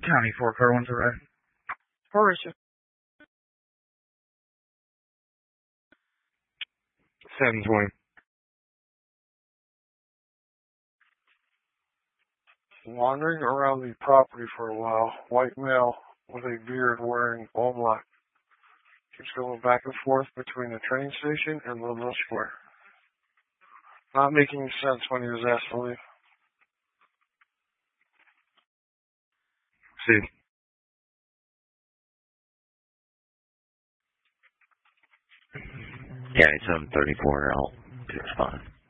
County 4 car one's arrived. Where is it? 720. Wandering around the property for a while, white male with a beard wearing all black. Keeps going back and forth between the train station and Ludlow Square. Not making sense when he was asked to leave. See. Yeah, it's 34. I'll respond.